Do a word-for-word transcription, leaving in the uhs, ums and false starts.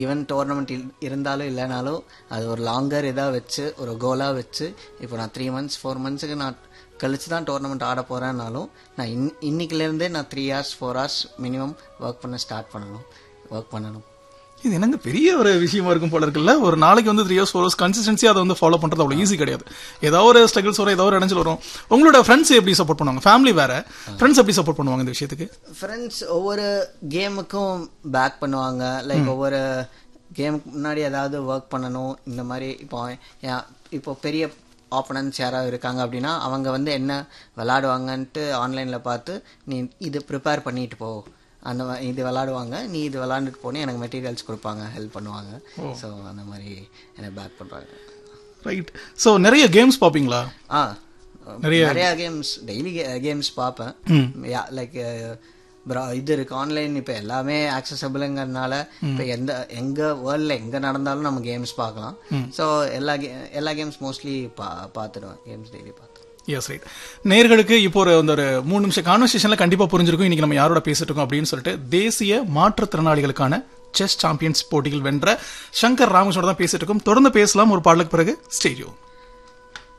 Even tournament இருந்தாலும் இல்லைனாலும் அது ஒரு லாங்கர் இதாக வச்சு ஒரு கோலாக வச்சு இப்போ நான் த்ரீ மந்த்ஸ் ஃபோர் மந்த்ஸுக்கு நான் கழிச்சு தான் டோர்னமெண்ட் ஆட போகிறேன்னாலும் நான் இன் இன்னைக்குலேருந்தே நான் three hours four hours minimum work பண்ண ஸ்டார்ட் பண்ணணும் ஒர்க் பண்ணணும். இது என்னங்க பெரிய ஒரு விஷயமா இருக்கும் போல இருக்குல்ல. ஒரு நாளைக்கு வந்து three hours four hours consistency அதை வந்து ஃபாலோ பண்றது அவ்வளோ ஈஸி கிடையாது. ஏதாவது ஒரு ஸ்ட்ரகிள்ஸ் வரும், ஏதாவது ஒரு இடைஞ்சல் வரும். உங்களோட ஃப்ரெண்ட்ஸ் எப்படி சப்போர்ட் பண்ணுவாங்க? ஃபேமிலி வேற, ஃப்ரெண்ட்ஸ் எப்படி சப்போர்ட் பண்ணுவாங்க இந்த விஷயத்துக்கு? ஃப்ரெண்ட்ஸ் ஒவ்வொரு கேமுக்கும் பேக் பண்ணுவாங்க. லைக் ஒவ்வொரு கேமுக்கு முன்னாடி ஏதாவது ஒர்க் பண்ணணும் இந்த மாதிரி. இப்போ இப்போ பெரிய ஆப்பனன்ட்ஸ் யாராவது இருக்காங்க அப்படின்னா அவங்க வந்து என்ன விளாடுவாங்கன்ட்டு ஆன்லைனில் பார்த்து நீ இது ப்ரிப்பேர் பண்ணிட்டு போ, அந்த இது விளாடுவாங்க, நீ இது விளாண்டுட்டு போனே எனக்கு மெட்டீரியல்ஸ் கொடுப்பாங்க, ஹெல்ப் பண்ணுவாங்க. ஸோ அந்த மாதிரி எனக்கு பேக் பண்ணுறாங்க. ரைட். ஸோ நிறைய கேம்ஸ் பார்ப்பீங்களா? ஆ நிறைய நிறையா கேம்ஸ் டெய்லி கேம்ஸ் பார்ப்பேன். லைக் இது இருக்கு ஆன்லைன் இப்போ எல்லாமே ஆக்சசபிளுங்கிறதுனால இப்போ எந்த எங்கே வேர்ல்டில் எங்கே நடந்தாலும் நம்ம கேம்ஸ் பார்க்கலாம். ஸோ எல்லா கே எல்லா கேம்ஸ் மோஸ்ட்லி பா பார்த்துடுவேன் கேம்ஸ் டெய்லி பார்த்து. S right. நேர்களுக்கு இப்போ ஒரு ஒரு மூணு நிமிஷம் கான்வர்சேஷன்ல கண்டிப்பா புரிஞ்சிருக்கும் இன்னைக்கு நம்ம யாரோட பேசிட்டு இருக்கோம் அப்படின்னு சொல்லிட்டு. தேசிய மாற்றுத்திறனாளிகளுக்கான செஸ் சாம்பியன்ஸ் போட்டிகள் வென்ற சங்கர் ராமகிருஷ்ணோட தான் பேசிட்டு இருக்கோம். தொடர்ந்து பேசலாம் ஒரு பாடலுக்கு பிறகு. ஸ்டேடியோ.